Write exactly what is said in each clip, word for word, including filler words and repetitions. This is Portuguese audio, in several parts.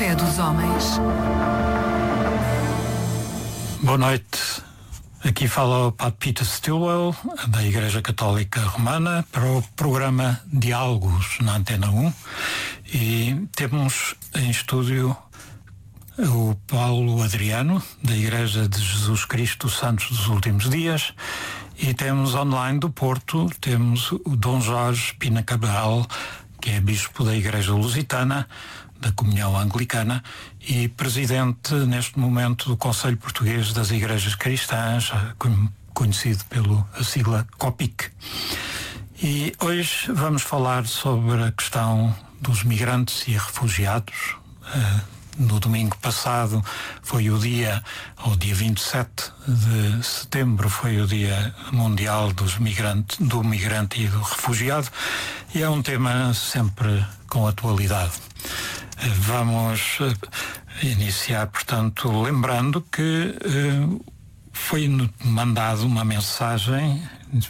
fé dos homens. Boa noite. Aqui fala o Padre Peter Stilwell, da Igreja Católica Romana, para o programa Diálogos na Antena um. E temos em estúdio o Paulo Adriano, da Igreja de Jesus Cristo Santos dos Últimos Dias, e temos online do Porto, temos o Dom Jorge Pina Cabral, que é Bispo da Igreja Lusitana, da Comunhão Anglicana, e presidente neste momento do Conselho Português das Igrejas Cristãs, conhecido pela sigla COPIC. E hoje vamos falar sobre a questão dos migrantes e refugiados. No domingo passado foi o dia, ou dia vinte e sete de setembro, foi o Dia Mundial dos migrantes, do Migrante e do Refugiado, e é um tema sempre com atualidade. Vamos iniciar, portanto, lembrando que eh, foi mandado uma mensagem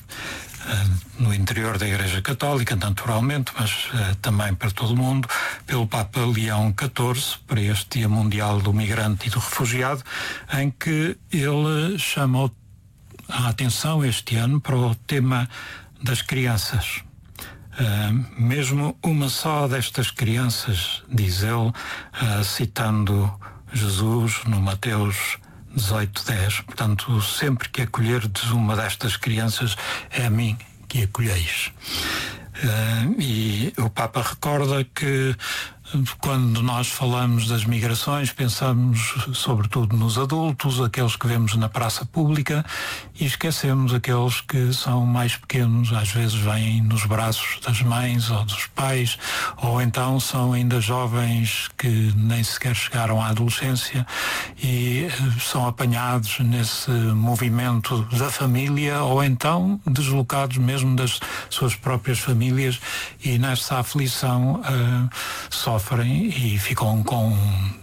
no interior da Igreja Católica, naturalmente, mas uh, também para todo o mundo, pelo Papa Leão catorze, para este Dia Mundial do Migrante e do Refugiado, em que ele chamou a atenção este ano para o tema das crianças. Uh, mesmo uma só destas crianças, diz ele, uh, citando Jesus no Mateus dezoito, dez. Portanto, sempre que acolherdes uma destas crianças, é a mim que acolheis. Uh, e o Papa recorda que quando nós falamos das migrações, pensamos sobretudo nos adultos, aqueles que vemos na praça pública, e esquecemos aqueles que são mais pequenos, às vezes vêm nos braços das mães ou dos pais, ou então são ainda jovens que nem sequer chegaram à adolescência e são apanhados nesse movimento da família, ou então deslocados mesmo das suas próprias famílias, e nessa aflição uh, sofrem e ficam com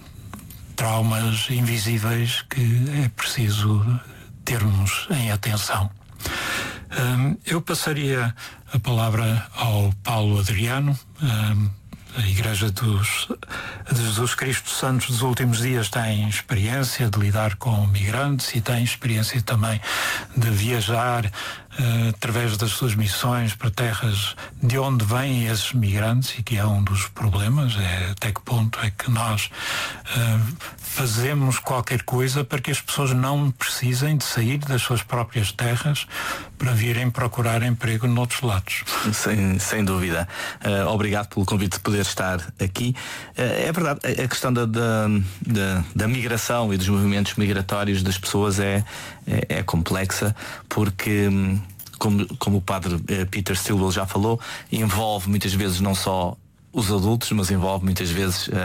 traumas invisíveis que é preciso termos em atenção. Um, eu passaria a palavra ao Paulo Adriano. Um, a Igreja dos, de Jesus Cristo Santos dos Últimos Dias tem experiência de lidar com migrantes e tem experiência também de viajar uh, através das suas missões para terras de onde vêm esses migrantes, e que é um dos problemas, é até que ponto é que nós uh, fazemos qualquer coisa para que as pessoas não precisem de sair das suas próprias terras para virem procurar emprego noutros lados. Sem, sem dúvida. Uh, obrigado pelo convite de poder estar aqui. Uh, é verdade, a questão da, da, da, da migração e dos movimentos migratórios das pessoas é, é, é complexa, porque, como, como o padre Peter Stilwell já falou, envolve muitas vezes não só os adultos, mas envolve muitas vezes uh, uh,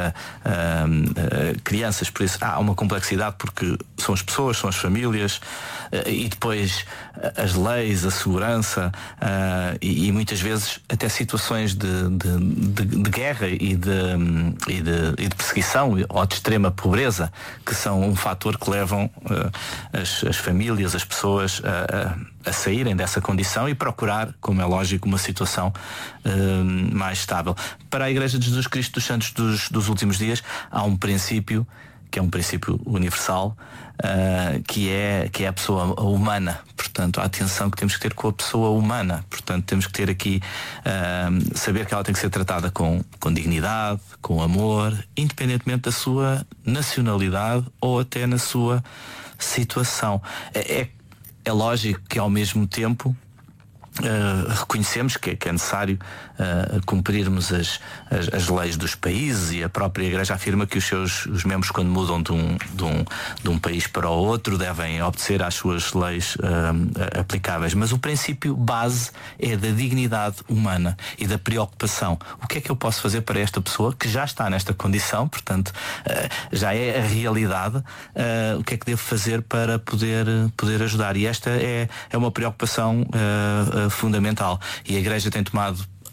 uh, crianças. Por isso há uma complexidade, porque são as pessoas, são as famílias, uh, e depois uh, as leis, a segurança, uh, e, e muitas vezes até situações de, de, de, de guerra e de, um, e, de, e de perseguição ou de extrema pobreza, que são um fator que levam uh, as, as famílias, as pessoas a, a, a saírem dessa condição e procurar, como é lógico, uma situação uh, mais estável. Para a Igreja de Jesus Cristo dos Santos dos, dos Últimos Dias há um princípio, que é um princípio universal, uh, que, é, que é a pessoa humana. Portanto, a atenção que temos que ter com a pessoa humana. Portanto, temos que ter aqui, uh, saber que ela tem que ser tratada com, com dignidade, com amor, independentemente da sua nacionalidade ou até na sua situação. É, é, é lógico que ao mesmo tempo Uh, reconhecemos que, que é necessário uh, cumprirmos as, as, as leis dos países, e a própria Igreja afirma que os seus os membros, quando mudam de um, de um, de um país para o outro, devem obedecer às suas leis uh, aplicáveis. Mas o princípio base é da dignidade humana e da preocupação. O que é que eu posso fazer para esta pessoa que já está nesta condição, portanto uh, já é a realidade, uh, o que é que devo fazer para poder, poder ajudar? E esta é, é uma preocupação uh, fundamental, e a Igreja tem tomado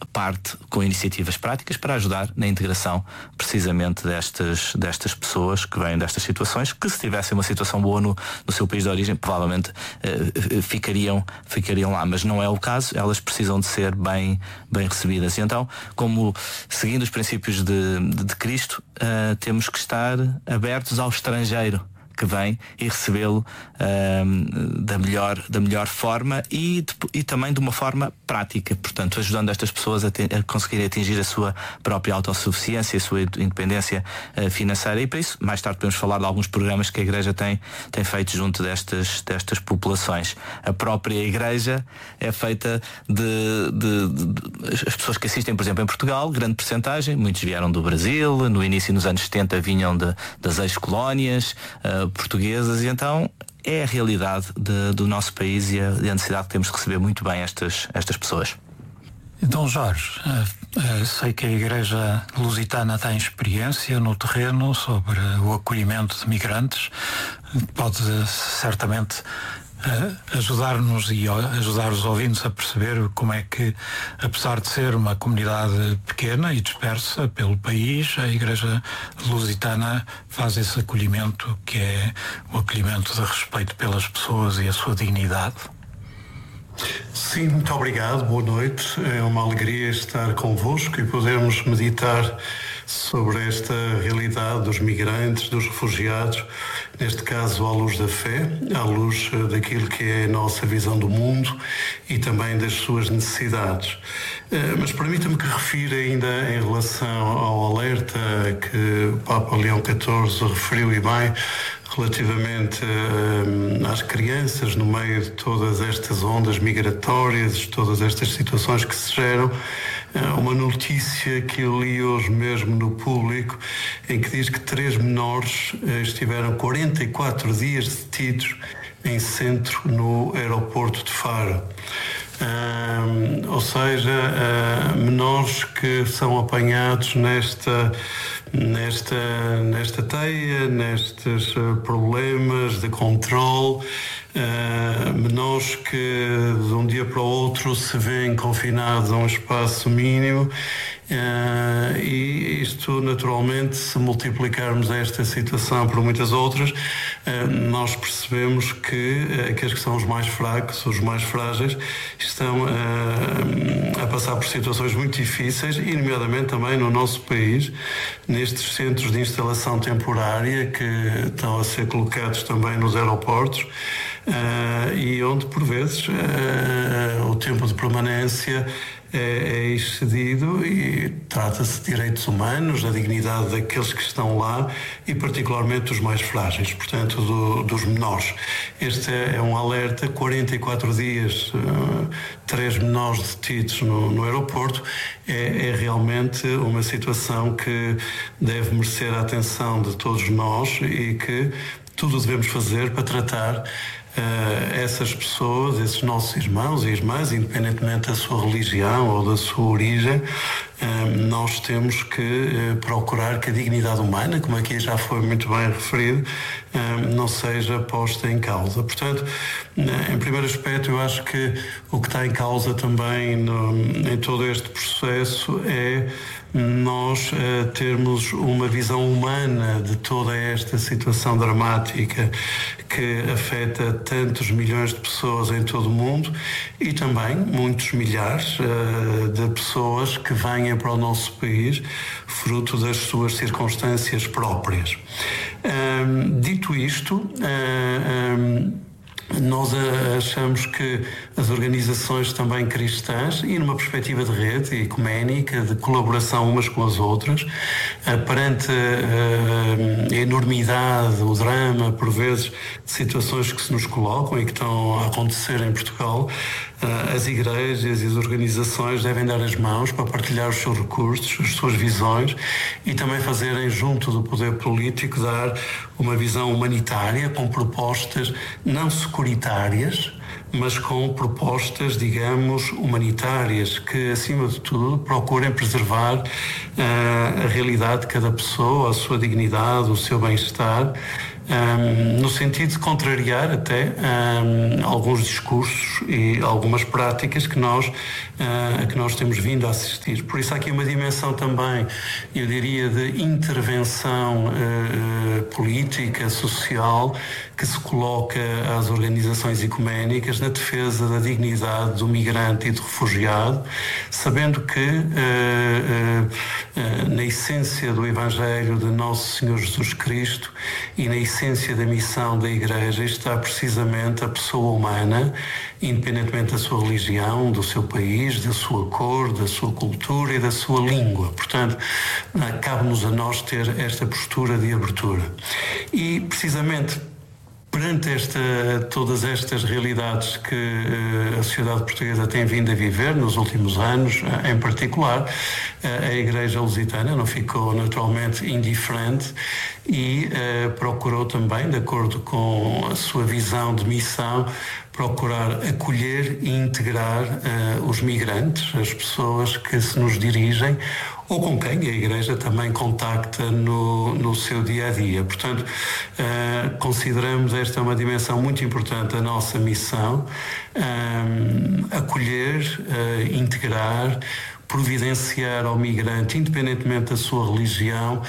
parte com iniciativas práticas para ajudar na integração precisamente destas, destas pessoas que vêm destas situações, que se tivessem uma situação boa no, no seu país de origem, provavelmente eh, ficariam, ficariam lá, mas não é o caso. Elas precisam de ser bem, bem recebidas. E então, como seguindo os princípios de, de, de Cristo, uh, temos que estar abertos ao estrangeiro que vem e recebê-lo uh, da, melhor, da melhor forma e, de, e também de uma forma prática, portanto ajudando estas pessoas a, te, a conseguir atingir a sua própria autossuficiência, a sua independência uh, financeira, e para isso mais tarde podemos falar de alguns programas que a Igreja tem, tem feito junto destas, destas populações. A própria Igreja é feita de, de, de, de as pessoas que assistem, por exemplo, em Portugal, grande percentagem, muitos vieram do Brasil, no início nos anos setenta vinham de, das ex-colónias uh, portuguesas, e então é a realidade de, do nosso país e a, e a necessidade que temos de receber muito bem estas, estas pessoas. Dom Jorge, sei que a Igreja Lusitana tem experiência no terreno sobre o acolhimento de migrantes. Pode certamente ajudar-nos e ajudar os ouvintes a perceber como é que, apesar de ser uma comunidade pequena e dispersa pelo país, a Igreja Lusitana faz esse acolhimento, que é o acolhimento de respeito pelas pessoas e a sua dignidade. Sim, muito obrigado, boa noite. É uma alegria estar convosco e podermos meditar sobre esta realidade dos migrantes, dos refugiados, neste caso à luz da fé, à luz daquilo que é a nossa visão do mundo e também das suas necessidades. Mas permita-me que refira ainda em relação ao alerta que o Papa Leão catorze referiu e bem, relativamente uh, às crianças no meio de todas estas ondas migratórias, todas estas situações que se geram, uh, uma notícia que eu li hoje mesmo no Público, em que diz que três menores uh, estiveram quarenta e quatro dias detidos em centro no aeroporto de Faro. Uh, ou seja, uh, menores que são apanhados nesta nesta, nesta teia, nestes uh, problemas de controle, uh, menores que de um dia para o outro se veem confinados a um espaço mínimo. Uh, e isto, naturalmente, se multiplicarmos esta situação por muitas outras, uh, nós percebemos que uh, aqueles que são os mais fracos, os mais frágeis, estão uh, a passar por situações muito difíceis, e nomeadamente também no nosso país, nestes centros de instalação temporária que estão a ser colocados também nos aeroportos, uh, e onde, por vezes, uh, o tempo de permanência é, é excedido, e trata-se de direitos humanos, da dignidade daqueles que estão lá e particularmente dos mais frágeis, portanto do, dos menores. Este é, é um alerta, quarenta e quatro dias, uh, três menores detidos no, no aeroporto, é, é realmente uma situação que deve merecer a atenção de todos nós e que tudo devemos fazer para tratar Uh, essas pessoas, esses nossos irmãos e irmãs, independentemente da sua religião ou da sua origem. Uh, nós temos que uh, procurar que a dignidade humana, como aqui já foi muito bem referido, uh, não seja posta em causa. Portanto, uh, em primeiro aspecto, eu acho que o que está em causa também no, em todo este processo é nós uh, termos uma visão humana de toda esta situação dramática que afeta tantos milhões de pessoas em todo o mundo, e também muitos milhares uh, de pessoas que venham para o nosso país fruto das suas circunstâncias próprias. Um, dito isto, uh, um, nós achamos que as organizações também cristãs, e numa perspectiva de rede ecuménica, de colaboração umas com as outras, perante a enormidade, o drama, por vezes, de situações que se nos colocam e que estão a acontecer em Portugal, as igrejas e as organizações devem dar as mãos para partilhar os seus recursos, as suas visões, e também fazerem, junto do poder político, dar uma visão humanitária com propostas não securitárias, mas com propostas, digamos, humanitárias, que, acima de tudo, procurem preservar uh, a realidade de cada pessoa, a sua dignidade, o seu bem-estar, um, no sentido de contrariar até um, alguns discursos e algumas práticas que nós, uh, que nós temos vindo a assistir. Por isso há aqui uma dimensão também, eu diria, de intervenção uh, política, social, que se coloca às organizações ecuménicas na defesa da dignidade do migrante e do refugiado, sabendo que uh, uh, uh, na essência do Evangelho de Nosso Senhor Jesus Cristo e na essência da missão da Igreja está precisamente a pessoa humana, independentemente da sua religião, do seu país, da sua cor, da sua cultura e da sua língua. Portanto, cabe-nos a nós ter esta postura de abertura. E, precisamente, perante esta, todas estas realidades que uh, a sociedade portuguesa tem vindo a viver nos últimos anos, uh, em particular, uh, a Igreja Lusitana não ficou naturalmente indiferente e uh, procurou também, de acordo com a sua visão de missão, procurar acolher e integrar uh, os migrantes, as pessoas que se nos dirigem ou com quem a Igreja também contacta no, no seu dia-a-dia. Portanto, uh, consideramos esta uma dimensão muito importante da nossa missão, um, acolher, uh, integrar, providenciar ao migrante, independentemente da sua religião,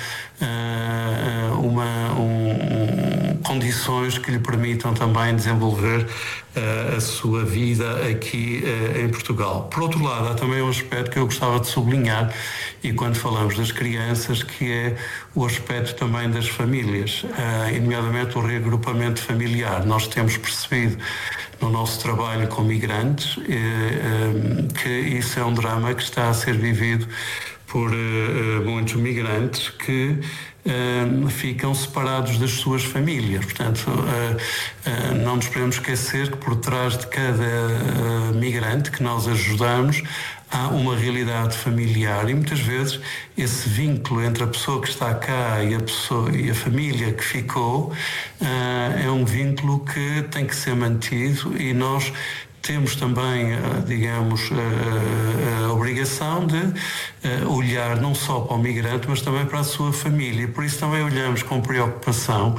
uh, uma, um, um, condições que lhe permitam também desenvolver uh, a sua vida aqui uh, em Portugal. Por outro lado, há também um aspecto que eu gostava de sublinhar, e quando falamos das crianças, que é o aspecto também das famílias, uh, nomeadamente o reagrupamento familiar. Nós temos percebido no nosso trabalho com migrantes eh, eh, que isso é um drama que está a ser vivido por eh, muitos migrantes que eh, ficam separados das suas famílias. Portanto, eh, eh, não nos podemos esquecer que por trás de cada eh, migrante que nós ajudamos há uma realidade familiar e muitas vezes esse vínculo entre a pessoa que está cá e a, pessoa, e a família que ficou uh, é um vínculo que tem que ser mantido e nós temos também, uh, digamos, uh, a obrigação de uh, olhar não só para o migrante, mas também para a sua família. Por isso também olhamos com preocupação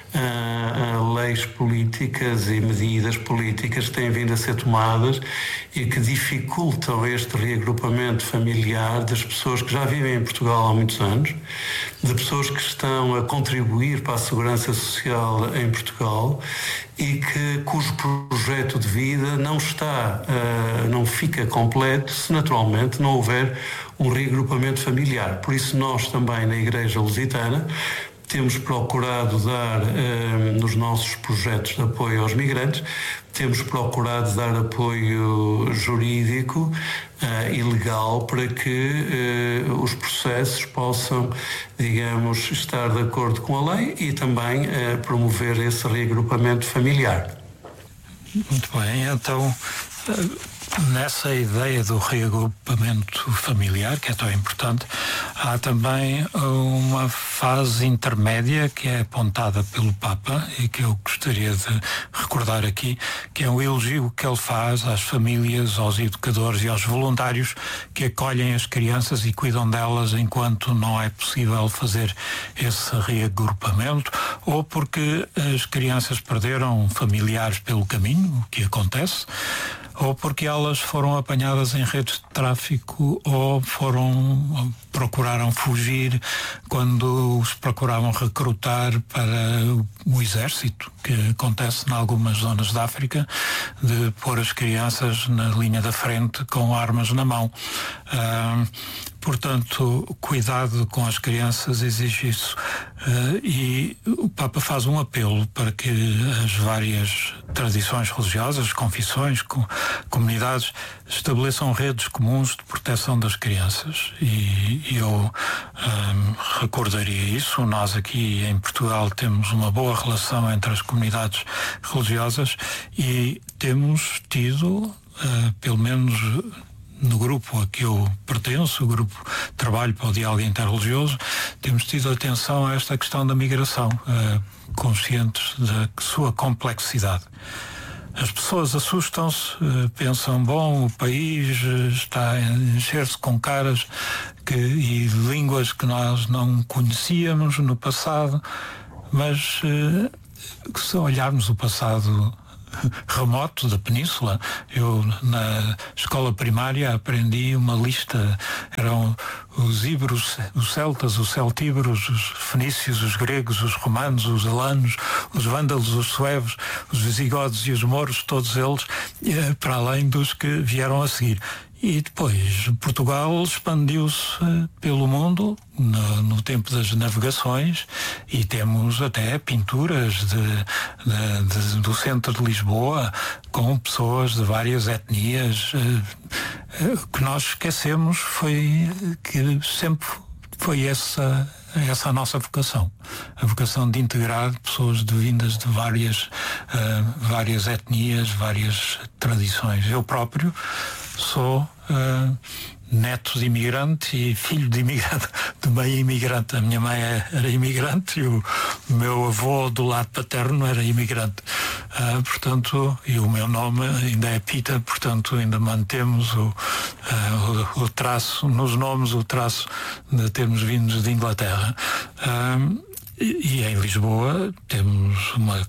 Uh, leis políticas e medidas políticas que têm vindo a ser tomadas e que dificultam este reagrupamento familiar das pessoas que já vivem em Portugal há muitos anos, de pessoas que estão a contribuir para a segurança social em Portugal e que, cujo projeto de vida não está, uh, não fica completo se naturalmente não houver um reagrupamento familiar. Por isso nós também na Igreja Lusitana temos procurado dar, eh, nos nossos projetos de apoio aos migrantes, temos procurado dar apoio jurídico eh, e legal para que eh, os processos possam, digamos, estar de acordo com a lei e também eh, promover esse reagrupamento familiar. Muito bem, então nessa ideia do reagrupamento familiar, que é tão importante, há também uma fase intermédia que é apontada pelo Papa e que eu gostaria de recordar aqui, que é um elogio que ele faz às famílias, aos educadores e aos voluntários que acolhem as crianças e cuidam delas enquanto não é possível fazer esse reagrupamento, ou porque as crianças perderam familiares pelo caminho, o que acontece, ou porque elas foram apanhadas em redes de tráfico ou foram, procuraram fugir quando os procuravam recrutar para o exército, que acontece em algumas zonas da África, de pôr as crianças na linha da frente com armas na mão. Ah, portanto, cuidado com as crianças exige isso. Uh, e o Papa faz um apelo para que as várias tradições religiosas, confissões, com, comunidades, estabeleçam redes comuns de proteção das crianças. E, e eu um, recordaria isso. Nós aqui em Portugal temos uma boa relação entre as comunidades religiosas e temos tido, uh, pelo menos no grupo a que eu pertenço, o grupo Trabalho para o Diálogo Interreligioso, temos tido atenção a esta questão da migração, uh, conscientes da sua complexidade. As pessoas assustam-se, uh, pensam, bom, o país está a encher-se com caras que, e línguas que nós não conhecíamos no passado. mas se olharmos o passado remoto da península, eu na escola primária aprendi uma lista, eram os íberos, os celtas, os celtíberos, os fenícios, os gregos, os romanos, os alanos, os vândalos, os suevos, os visigodos e os mouros, todos eles, para além dos que vieram a seguir. E depois Portugal expandiu-se pelo mundo no, no tempo das navegações, e temos até pinturas de, de, de, do centro de Lisboa com pessoas de várias etnias. O que nós esquecemos foi que sempre foi essa, essa a nossa vocação, a vocação de integrar pessoas de, vindas de várias, uh, várias etnias, várias tradições. Eu próprio sou uh, neto de imigrante e filho de imigrante, de meio imigrante. A minha mãe era imigrante e o meu avô do lado paterno era imigrante. Uh, portanto, e o meu nome ainda é Pita, portanto ainda mantemos o, uh, o, o traço, nos nomes, o traço de termos vindos de Inglaterra. Uh, e, e em Lisboa temos uma,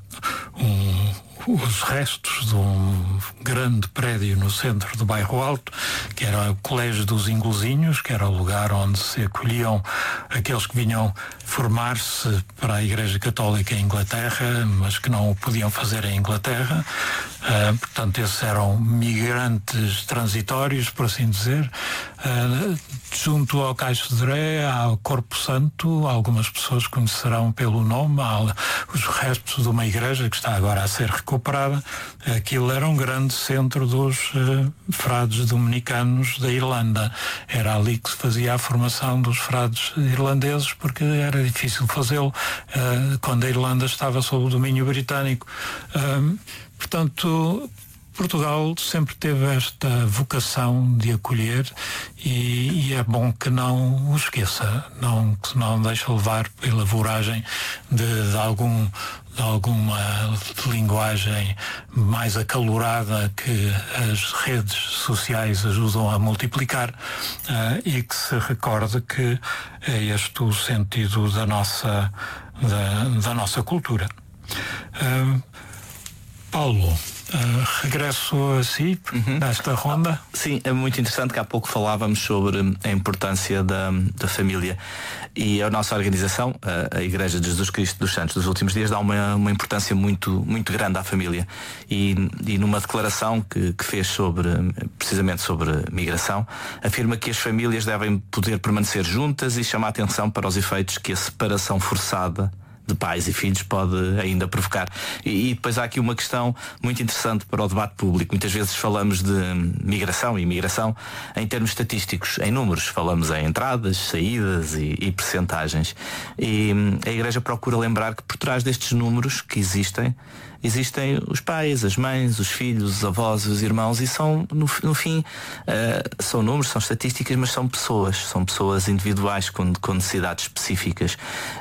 um os restos de um grande prédio no centro do Bairro Alto, que era o Colégio dos Inglesinhos, que era o lugar onde se acolhiam aqueles que vinham formar-se para a Igreja Católica em Inglaterra, mas que não o podiam fazer em Inglaterra. Uh, portanto, esses eram migrantes transitórios, por assim dizer. Uh, junto ao Caixo de Dré, ao Corpo Santo, algumas pessoas conhecerão pelo nome, há os restos de uma igreja que está agora a ser recuperada. Aquilo era um grande centro dos uh, frades dominicanos da Irlanda. Era ali que se fazia a formação dos frades irlandeses, porque era difícil fazê-lo uh, quando a Irlanda estava sob o domínio britânico. Uh, portanto, Portugal sempre teve esta vocação de acolher, e, e é bom que não o esqueça, não, que não deixe levar pela voragem de, de, algum, de alguma linguagem mais acalorada que as redes sociais ajudam a multiplicar, uh, e que se recorde que é este o sentido da nossa, da, da nossa cultura. Uh, Paulo, Uh, regresso a si, uhum. nesta ronda. Sim, é muito interessante que há pouco falávamos sobre a importância da, da família, e a nossa organização, a, a Igreja de Jesus Cristo dos Santos dos Últimos Dias, dá uma, uma importância muito, muito grande à família, e, e numa declaração que, que fez sobre, precisamente sobre migração, afirma que as famílias devem poder permanecer juntas e chama a atenção para os efeitos que a separação forçada de pais e filhos pode ainda provocar. E, e depois há aqui uma questão muito interessante para o debate público. Muitas vezes falamos de migração e imigração em termos estatísticos, em números. Falamos em entradas, saídas e, e percentagens. E a Igreja procura lembrar que por trás destes números que existem, existem os pais, as mães, os filhos, os avós, os irmãos, e são, no, no fim, uh, são números, são estatísticas, mas são pessoas, são pessoas individuais com, com necessidades específicas.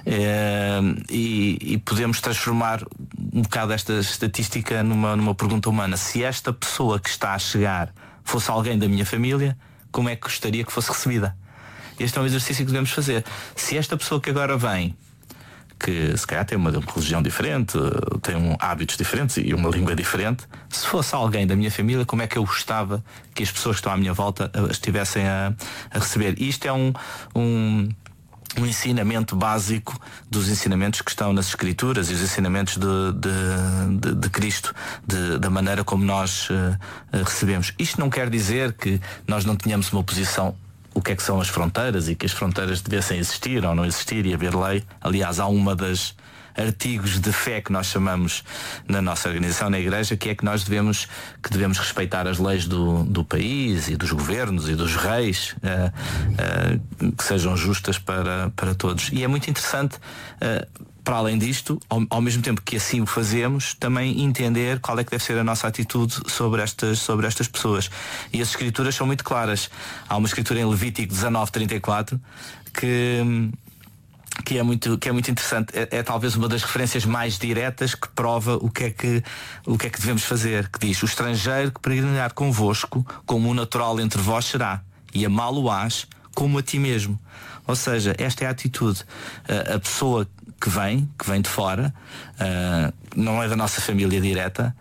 Uh, e, e podemos transformar um bocado esta estatística numa, numa pergunta humana. Se esta pessoa que está a chegar fosse alguém da minha família, como é que gostaria que fosse recebida? Este é um exercício que devemos fazer. Se esta pessoa que agora vem, que se calhar tem uma religião diferente, tem um, hábitos diferentes e uma língua diferente, se fosse alguém da minha família, como é que eu gostava que as pessoas que estão à minha volta estivessem a, a receber? E isto é um, um, um ensinamento básico dos ensinamentos que estão nas Escrituras e os ensinamentos de, de, de, de Cristo, de, da maneira como nós uh, recebemos. Isto não quer dizer que nós não tenhamos uma posição o que é que são as fronteiras e que as fronteiras devessem existir ou não existir e haver lei. Aliás, há uma das artigos de fé que nós chamamos na nossa organização, na Igreja, que é que nós devemos, que devemos respeitar as leis do, do país e dos governos e dos reis, uh, uh, que sejam justas para, para todos. E é muito interessante, uh, para além disto, ao, ao mesmo tempo que assim o fazemos, também entender qual é que deve ser a nossa atitude sobre estas, sobre estas pessoas. E as escrituras são muito claras. Há uma escritura em Levítico dezanove, trinta e quatro que, que, é, muito, que é muito interessante. É, é talvez uma das referências mais diretas que prova o que é que, o que é que devemos fazer. Que diz: o estrangeiro que peregrinar convosco, como o natural entre vós será, e amá-lo-ás como a ti mesmo. Ou seja, esta é a atitude. A, a pessoa que vem, que vem de fora, uh, não é da nossa família direta,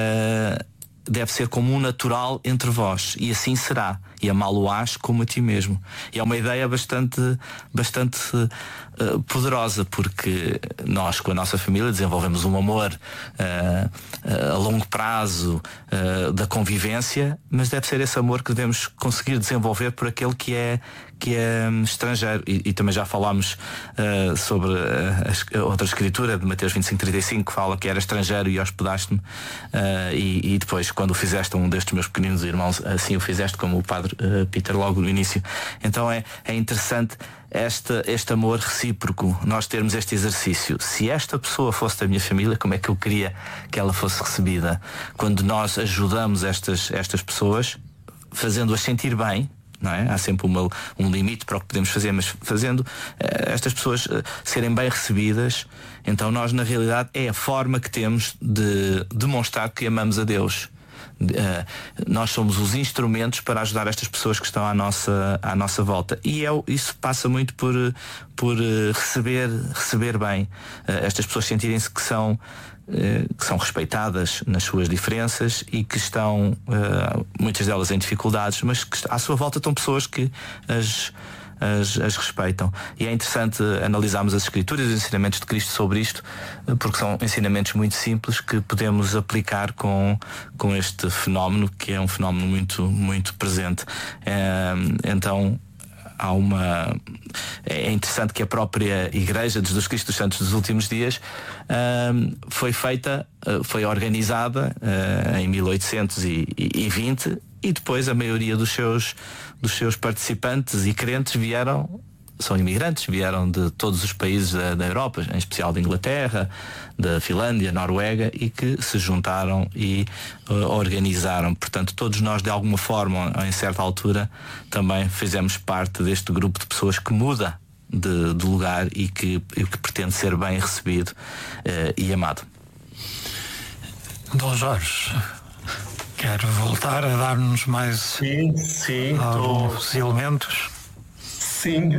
uh, deve ser como um natural entre vós, e assim será, e amá-lo-ás como a ti mesmo. E é uma ideia bastante, bastante uh, poderosa, porque nós com a nossa família desenvolvemos um amor uh, uh, a longo prazo uh, da convivência, mas deve ser esse amor que devemos conseguir desenvolver por aquele que é que é um, estrangeiro. E, e também já falámos uh, sobre uh, a, a outra escritura de Mateus vinte e cinco, trinta e cinco, que fala que era estrangeiro e hospedaste-me, uh, e, e depois quando o fizeste a um destes meus pequeninos irmãos, assim o fizeste, como o padre uh, Peter logo no início. Então é, é interessante este, este amor recíproco, nós termos este exercício. Se esta pessoa fosse da minha família, como é que eu queria que ela fosse recebida? Quando nós ajudamos estas, estas pessoas, fazendo-as sentir bem, não é? Há sempre uma, um limite para o que podemos fazer, mas fazendo uh, estas pessoas uh, serem bem recebidas, então nós na realidade é a forma que temos de demonstrar que amamos a Deus. Uh, nós somos os instrumentos para ajudar estas pessoas que estão à nossa, à nossa volta, e é, isso passa muito por, por uh, receber, receber bem, uh, estas pessoas sentirem-se que são que são respeitadas nas suas diferenças e que estão, uh, muitas delas em dificuldades, mas que à sua volta estão pessoas que as, as, as respeitam. E é interessante analisarmos as escrituras e os ensinamentos de Cristo sobre isto, porque são ensinamentos muito simples que podemos aplicar com, com este fenómeno, que é um fenómeno muito, muito presente. Uh, então há uma... É interessante que a própria Igreja de Jesus Cristo dos Santos dos Últimos Dias uh, foi feita, uh, foi organizada uh, em mil oitocentos e vinte, e depois a maioria dos seus, dos seus participantes e crentes vieram, são imigrantes, vieram de todos os países da, da Europa, em especial da Inglaterra, da Finlândia, Noruega, e que se juntaram e uh, organizaram. Portanto, todos nós de alguma forma, em certa altura, também fizemos parte deste grupo de pessoas que muda de, de lugar e que, e que pretende ser bem recebido uh, e amado. Dom Jorge, quero voltar a dar-nos mais sim, sim, alguns tô... elementos. Sim, uh,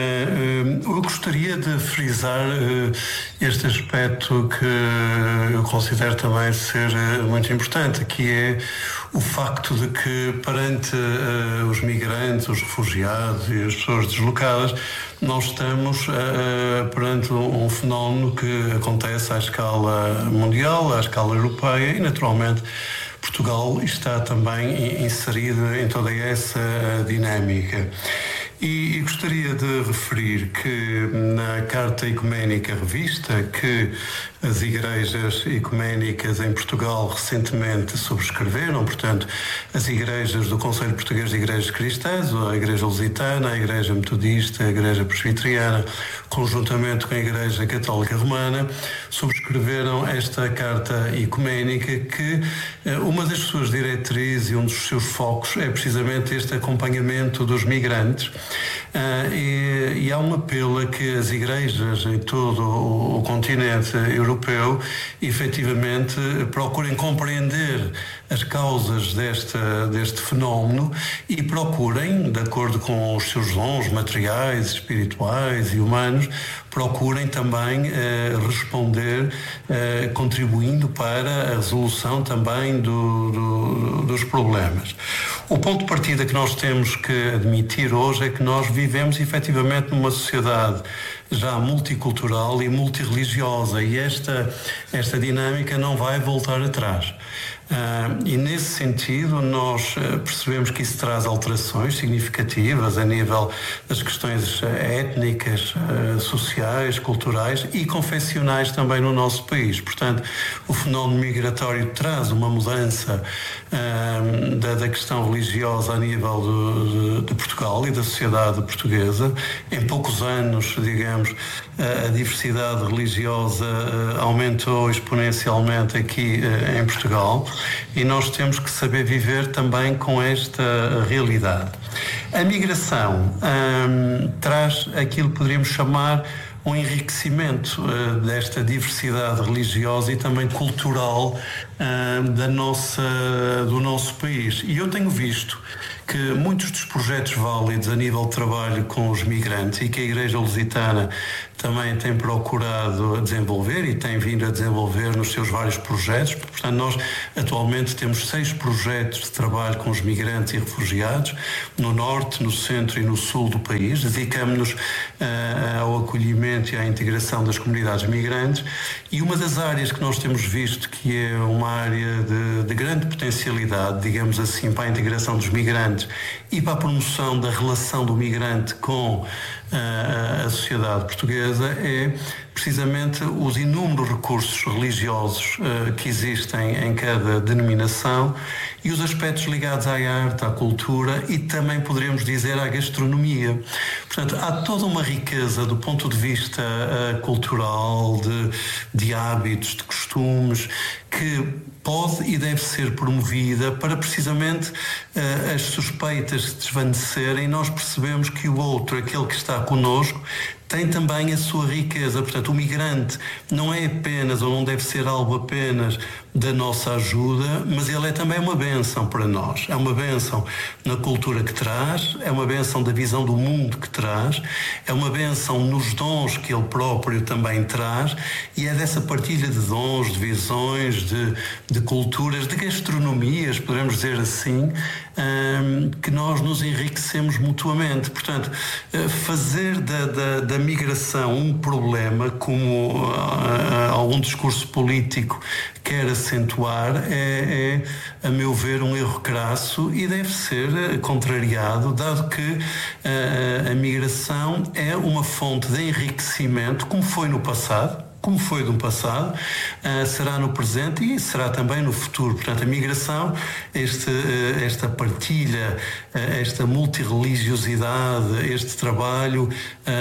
uh, eu gostaria de frisar uh, este aspecto que eu considero também ser uh, muito importante, que é o facto de que perante uh, os migrantes, os refugiados e as pessoas deslocadas, nós estamos uh, perante um, um fenómeno que acontece à escala mundial, à escala europeia, e naturalmente Portugal está também inserido em toda essa dinâmica. E, e gostaria de referir que na Carta Ecuménica Revista, que as igrejas ecuménicas em Portugal recentemente subscreveram, portanto, as igrejas do Conselho Português de Igrejas Cristãs, a Igreja Lusitana, a Igreja Metodista, a Igreja Presbiteriana, conjuntamente com a Igreja Católica Romana, subscreveram esta Carta Ecuménica, que uma das suas diretrizes e um dos seus focos é precisamente este acompanhamento dos migrantes. Uh, e, e há um apelo a que as igrejas em todo o, o continente europeu efetivamente procurem compreender as causas desta, deste fenómeno e procurem, de acordo com os seus dons materiais, espirituais e humanos, procurem também eh, responder eh, contribuindo para a resolução também do, do, dos problemas. O ponto de partida que nós temos que admitir hoje é que nós vivemos efetivamente numa sociedade já multicultural e multirreligiosa, e esta, esta dinâmica não vai voltar atrás. Uh, e nesse sentido nós uh, percebemos que isso traz alterações significativas a nível das questões uh, étnicas, uh, sociais, culturais e confessionais também no nosso país. Portanto, o fenómeno migratório traz uma mudança uh, da, da questão religiosa a nível de, de, de Portugal e da sociedade portuguesa. Em poucos anos, digamos, uh, a diversidade religiosa uh, aumentou exponencialmente aqui uh, em Portugal. E nós temos que saber viver também com esta realidade. A migração hum, traz aquilo que poderíamos chamar um enriquecimento uh, desta diversidade religiosa e também cultural uh, da nossa, do nosso país. E eu tenho visto que muitos dos projetos válidos a nível de trabalho com os migrantes e que a Igreja Lusitana também tem procurado desenvolver e tem vindo a desenvolver nos seus vários projetos. Portanto, nós atualmente temos seis projetos de trabalho com os migrantes e refugiados no norte, no centro e no sul do país. Dedicamos-nos uh, ao acolhimento e à integração das comunidades migrantes, e uma das áreas que nós temos visto que é uma área de, de grande potencialidade, digamos assim, para a integração dos migrantes e para a promoção da relação do migrante com uh, a sociedade portuguesa é precisamente os inúmeros recursos religiosos uh, que existem em cada denominação e os aspectos ligados à arte, à cultura e também poderíamos dizer à gastronomia. Portanto, há toda uma riqueza do ponto de vista uh, cultural, de, de hábitos, de costumes, que pode e deve ser promovida para precisamente uh, as suspeitas se desvanecerem e nós percebemos que o outro, aquele que está connosco, tem também a sua riqueza. Portanto, o migrante não é apenas, ou não deve ser algo apenas da nossa ajuda, mas ele é também uma bênção para nós. É uma bênção na cultura que traz, é uma bênção da visão do mundo que traz, é uma bênção nos dons que ele próprio também traz, e é dessa partilha de dons, de visões, de, de culturas, de gastronomias, podemos dizer assim, um, que nós nos enriquecemos mutuamente. Portanto, fazer da, da, da migração um problema, como uh, uh, algum discurso político quer acentuar, é, é, a meu ver, um erro crasso e deve ser contrariado, dado que uh, a migração é uma fonte de enriquecimento, como foi no passado, como foi no passado, uh, será no presente e será também no futuro. Portanto, a migração, este, uh, esta partilha, uh, esta multirreligiosidade, este trabalho uh,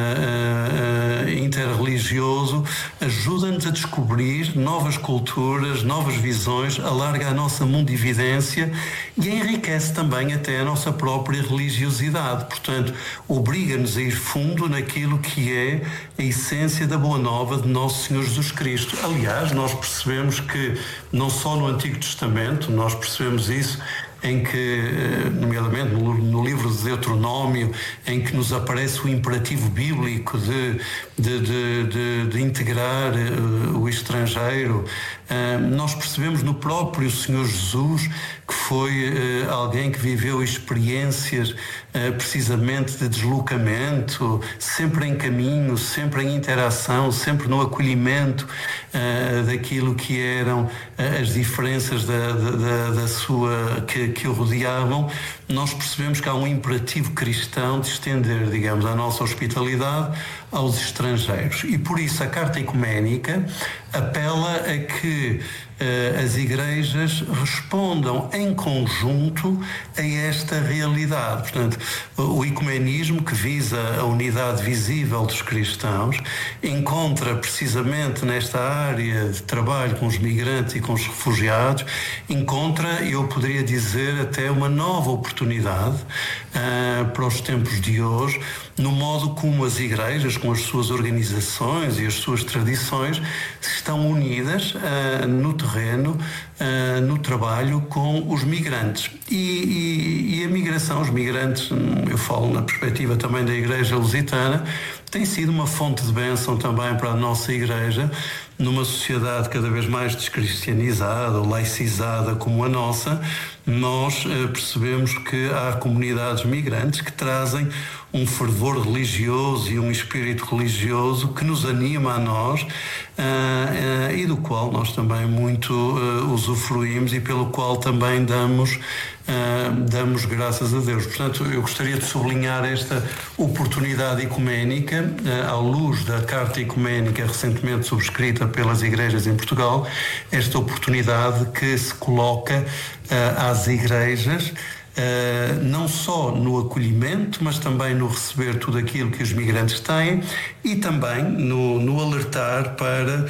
uh, uh, interreligioso, ajuda-nos a descobrir novas culturas, novas visões, alarga a nossa mundividência e enriquece também até a nossa própria religiosidade. Portanto, obriga-nos a ir fundo naquilo que é a essência da Boa Nova de Nosso Senhor Jesus Cristo. Aliás, nós percebemos que, não só no Antigo Testamento, nós percebemos isso em que, nomeadamente no, no livro de Deuteronômio, em que nos aparece o imperativo bíblico de, de, de, de, de integrar uh, o estrangeiro, uh, nós percebemos no próprio Senhor Jesus que foi uh, alguém que viveu experiências uh, precisamente de deslocamento, sempre em caminho, sempre em interação, sempre no acolhimento uh, daquilo que eram uh, as diferenças da, da, da sua... Que, que o rodeavam. Nós percebemos que há um imperativo cristão de estender, digamos, a nossa hospitalidade aos estrangeiros. E por isso a Carta Ecuménica apela a que uh, as igrejas respondam em conjunto a esta realidade. Portanto, o ecumenismo, que visa a unidade visível dos cristãos, encontra precisamente nesta área de trabalho com os migrantes e com os refugiados, encontra, eu poderia dizer, até uma nova oportunidade uh, para os tempos de hoje, no modo como as igrejas, com as suas organizações e as suas tradições, estão unidas uh, no terreno, uh, no trabalho com os migrantes. E, e, e a migração, os migrantes, eu falo na perspectiva também da Igreja Lusitana, tem sido uma fonte de bênção também para a nossa Igreja, numa sociedade cada vez mais descristianizada ou laicizada como a nossa. Nós uh, percebemos que há comunidades migrantes que trazem um fervor religioso e um espírito religioso que nos anima a nós uh, uh, e do qual nós também muito uh, usufruímos e pelo qual também damos, uh, damos graças a Deus. Portanto, eu gostaria de sublinhar esta oportunidade ecuménica uh, à luz da Carta Ecuménica recentemente subscrita pelas igrejas em Portugal, esta oportunidade que se coloca uh, às igrejas, Uh, não só no acolhimento, mas também no receber tudo aquilo que os migrantes têm e também no, no alertar para,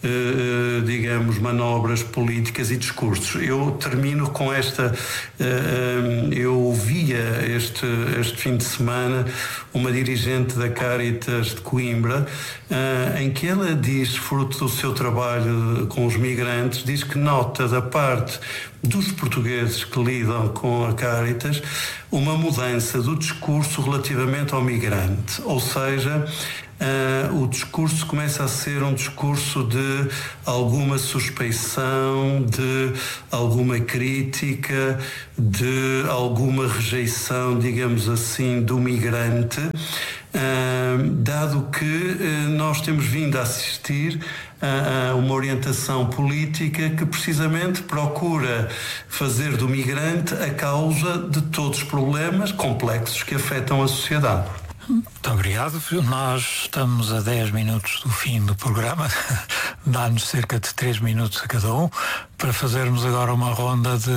uh, digamos, manobras políticas e discursos. Eu termino com esta... Uh, eu ouvia este, este fim de semana uma dirigente da Caritas de Coimbra, uh, em que ela diz, fruto do seu trabalho com os migrantes, diz que nota da parte dos portugueses que lidam com a Caritas uma mudança do discurso relativamente ao migrante, ou seja, Uh, o discurso começa a ser um discurso de alguma suspeição, de alguma crítica, de alguma rejeição, digamos assim, do migrante, uh, dado que uh, nós temos vindo a assistir a uma orientação política que precisamente procura fazer do migrante a causa de todos os problemas complexos que afetam a sociedade. Muito obrigado. Nós estamos a dez minutos do fim do programa, dá-nos cerca de três minutos a cada um, para fazermos agora uma ronda de,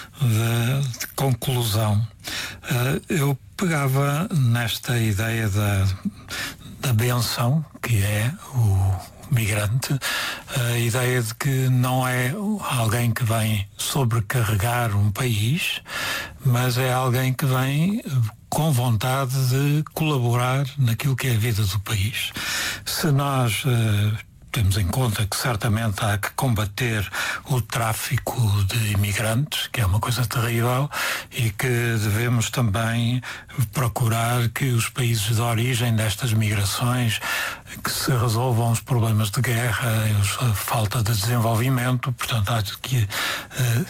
de, de conclusão. Uh, eu pegava nesta ideia da, da benção, que é o migrante, a ideia de que não é alguém que vem sobrecarregar um país, mas é alguém que vem com vontade de colaborar naquilo que é a vida do país. Se nós uh, temos em conta que certamente há que combater o tráfico de imigrantes, que é uma coisa terrível, e que devemos também procurar que os países de origem destas migrações, que se resolvam os problemas de guerra, a falta de desenvolvimento. Portanto, há que uh,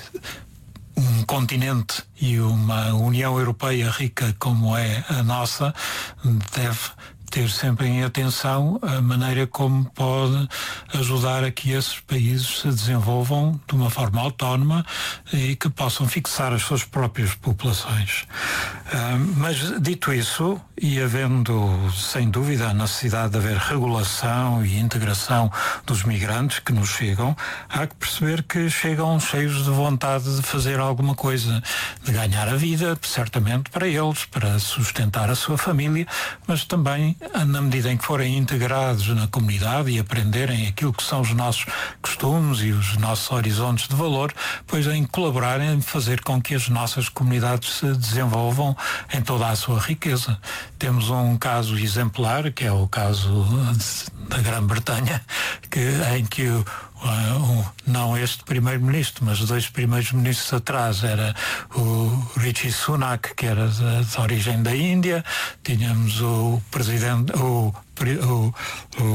um continente e uma União Europeia rica como é a nossa deve ter sempre em atenção a maneira como pode ajudar a que esses países se desenvolvam de uma forma autónoma e que possam fixar as suas próprias populações. Uh, mas, dito isso, e havendo, sem dúvida, a necessidade de haver regulação e integração dos migrantes que nos chegam, há que perceber que chegam cheios de vontade de fazer alguma coisa, de ganhar a vida, certamente para eles, para sustentar a sua família, mas também na medida em que forem integrados na comunidade e aprenderem aquilo que são os nossos costumes e os nossos horizontes de valor, pois em colaborar em fazer com que as nossas comunidades se desenvolvam em toda a sua riqueza. Temos um caso exemplar, que é o caso da Grã-Bretanha, que, em que o Uh, um, não este primeiro-ministro, mas dois primeiros ministros atrás era o Rishi Sunak, que era de, de origem da Índia, tínhamos o presidente, o, o, o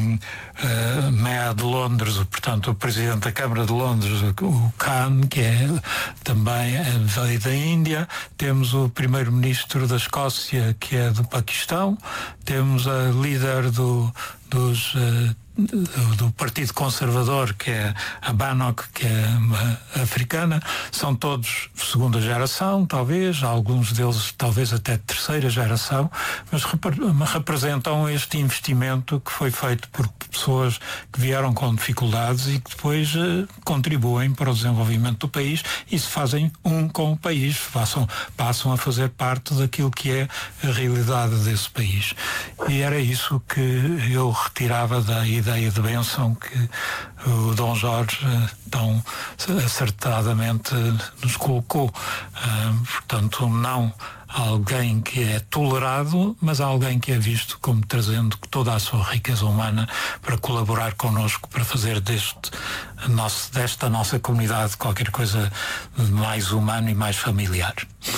uh, Mayor de Londres, portanto o presidente da Câmara de Londres, o Khan, que é também veio da Índia, temos o primeiro-ministro da Escócia, que é do Paquistão, temos a líder do, dos uh, Do, do Partido Conservador, que é a Bannock, que é uma africana. São todos segunda geração, talvez, alguns deles talvez até terceira geração, mas representam este investimento que foi feito por pessoas que vieram com dificuldades e que depois eh, contribuem para o desenvolvimento do país e se fazem um com o país, passam, passam a fazer parte daquilo que é a realidade desse país. E era isso que eu retirava da ideia de bênção que o Dom Jorge tão acertadamente nos colocou. Uh, portanto, não alguém que é tolerado, mas alguém que é visto como trazendo toda a sua riqueza humana para colaborar connosco, para fazer deste nosso, desta nossa comunidade qualquer coisa de mais humano e mais familiar.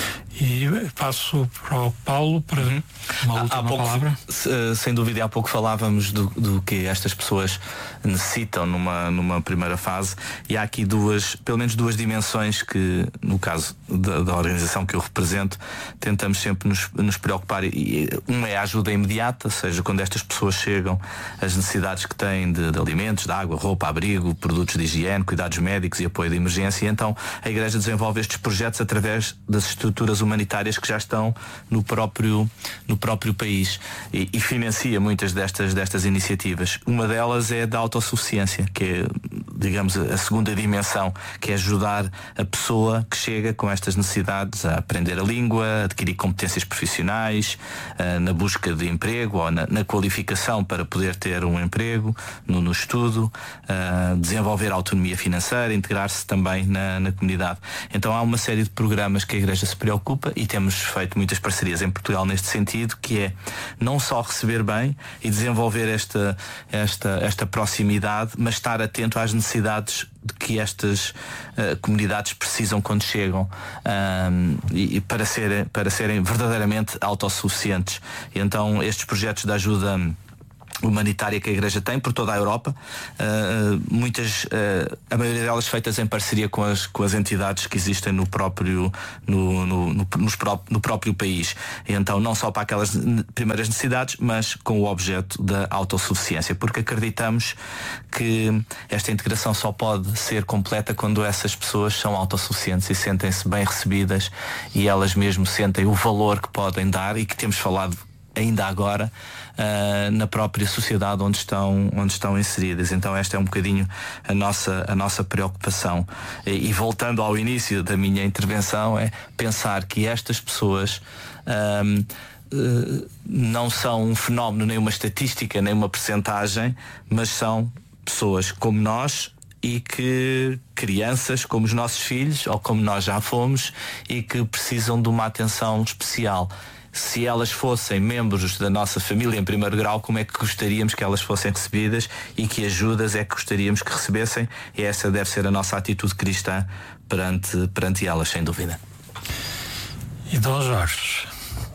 E passo para o Paulo para uhum. uma última há pouco, palavra. Sem dúvida, há pouco falávamos do, do que estas pessoas necessitam numa, numa primeira fase, e há aqui duas, pelo menos duas dimensões que, no caso da, da organização que eu represento, tentamos sempre nos, nos preocupar. E uma é a ajuda imediata, ou seja, quando estas pessoas chegam, as necessidades que têm de, de alimentos, de água, roupa, abrigo, produtos de higiene, cuidados médicos e apoio de emergência. E então a Igreja desenvolve estes projetos através das estruturas humanitárias que já estão no próprio, no próprio país e, e financia muitas destas, destas iniciativas. Uma delas é da autossuficiência, que é, digamos, a segunda dimensão, que é ajudar a pessoa que chega com estas necessidades a aprender a língua, a adquirir competências profissionais, uh, na busca de emprego ou na, na qualificação para poder ter um emprego, no, no estudo, uh, desenvolver a autonomia financeira, integrar-se também na, na comunidade. Então há uma série de programas que a Igreja se preocupa e temos feito muitas parcerias em Portugal neste sentido, que é não só receber bem e desenvolver esta, esta, esta proximidade, mas estar atento às necessidades necessidades de que estas uh, comunidades precisam quando chegam, um, e, e para serem, para serem verdadeiramente autossuficientes. E então estes projetos de ajuda humanitária que a Igreja tem por toda a Europa, uh, muitas, uh, a maioria delas feitas em parceria com as, com as entidades que existem no próprio, no, no, no, nos pró no próprio país. E então não só para aquelas primeiras necessidades, mas com o objeto da autossuficiência, porque acreditamos que esta integração só pode ser completa quando essas pessoas são autossuficientes e sentem-se bem recebidas, e elas mesmo sentem o valor que podem dar, e que temos falado ainda agora uh, na própria sociedade onde estão, onde estão inseridas. Então esta é um bocadinho a nossa, a nossa preocupação. E, e voltando ao início da minha intervenção, é pensar que estas pessoas um, uh, não são um fenómeno, nem uma estatística, nem uma percentagem, mas são pessoas como nós, e que crianças como os nossos filhos, ou como nós já fomos, e que precisam de uma atenção especial. Se elas fossem membros da nossa família em primeiro grau, como é que gostaríamos que elas fossem recebidas, e que ajudas é que gostaríamos que recebessem? E essa deve ser a nossa atitude cristã perante, perante elas, sem dúvida. E Dom Jorge,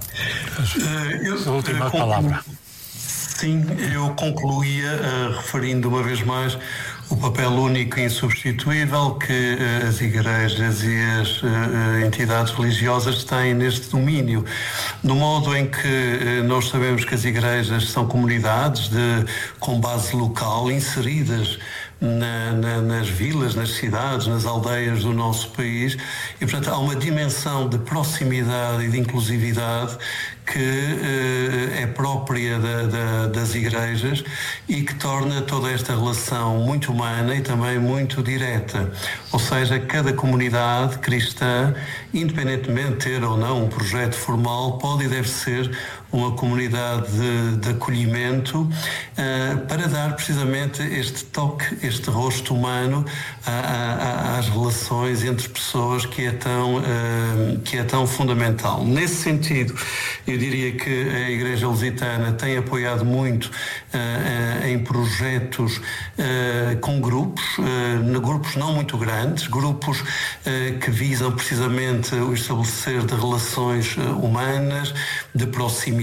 uh, a última uh, palavra. Sim, eu concluía uh, referindo uma vez mais o papel único e insubstituível que uh, as igrejas e as uh, entidades religiosas têm neste domínio, no modo em que uh, nós sabemos que as igrejas são comunidades de, com base local, inseridas Na, na, nas vilas, nas cidades, nas aldeias do nosso país, e portanto há uma dimensão de proximidade e de inclusividade que eh, é própria da, da, das igrejas, e que torna toda esta relação muito humana e também muito direta. Ou seja, cada comunidade cristã, independentemente de ter ou não um projeto formal, pode e deve ser uma comunidade de, de acolhimento, uh, para dar precisamente este toque, este rosto humano a, a, às relações entre pessoas, que é tão, uh, que é tão fundamental. Nesse sentido, eu diria que a Igreja Lusitana tem apoiado muito uh, uh, em projetos uh, com grupos, uh, grupos não muito grandes, grupos uh, que visam precisamente o estabelecer de relações uh, humanas, de proximidade,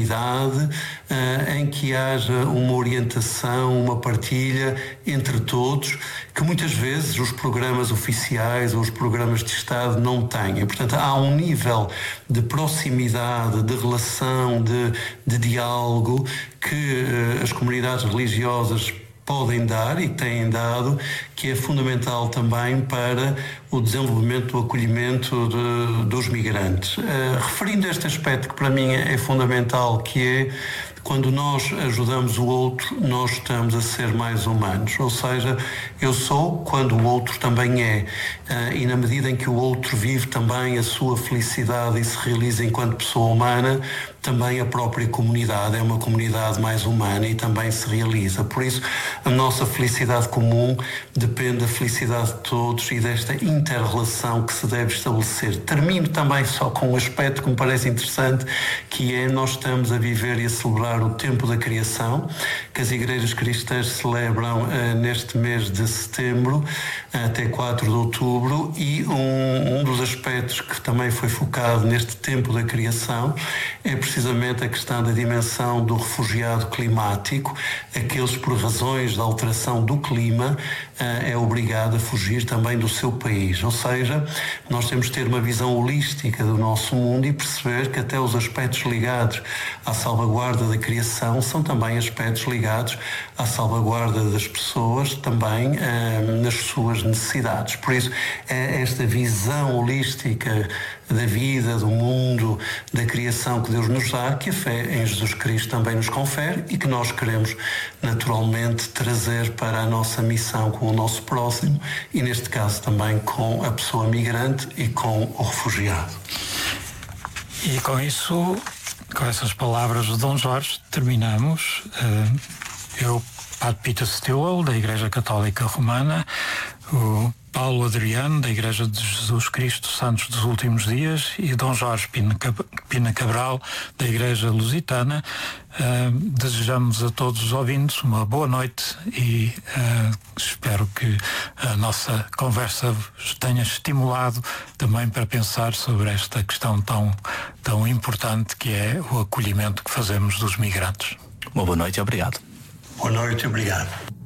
Uh, em que haja uma orientação, uma partilha entre todos, que muitas vezes os programas oficiais ou os programas de Estado não têm. Portanto, há um nível de proximidade, de relação, de, de diálogo que uh, as comunidades religiosas podem dar e têm dado, que é fundamental também para o desenvolvimento do acolhimento de, dos migrantes. Uh, referindo a este aspecto que para mim é fundamental, que é quando nós ajudamos o outro, nós estamos a ser mais humanos. Ou seja, eu sou quando o outro também é. Uh, e na medida em que o outro vive também a sua felicidade e se realiza enquanto pessoa humana, também a própria comunidade é uma comunidade mais humana e também se realiza. Por isso, a nossa felicidade comum depende da felicidade de todos e desta inter-relação que se deve estabelecer. Termino também só com um aspecto que me parece interessante, que é nós estamos a viver e a celebrar o tempo da criação, que as igrejas cristãs celebram uh, neste mês de setembro até quatro de outubro, e um, um dos aspectos que também foi focado neste tempo da criação é precisamente a questão da dimensão do refugiado climático, aqueles por razões da alteração do clima uh, é obrigado a fugir também do seu país. Ou seja, nós temos de ter uma visão holística do nosso mundo e perceber que até os aspectos ligados à salvaguarda da criação são também aspectos ligados à salvaguarda das pessoas, também uh, nas suas necessidades. Por isso, é esta visão holística da vida, do mundo, da criação que Deus nos dá, que a fé em Jesus Cristo também nos confere e que nós queremos naturalmente trazer para a nossa missão com o nosso próximo, e neste caso também com a pessoa migrante e com o refugiado. E com isso, com essas palavras de Dom Jorge, terminamos. Eu, Padre Peter Stilwell, da Igreja Católica Romana, o Paulo Adriano, da Igreja de Jesus Cristo Santos dos Últimos Dias, e Dom Jorge Pina Cabral, da Igreja Lusitana. Uh, desejamos a todos os ouvintes uma boa noite e uh, espero que a nossa conversa vos tenha estimulado também para pensar sobre esta questão tão, tão importante que é o acolhimento que fazemos dos migrantes. Uma boa noite e obrigado. Boa noite e obrigado.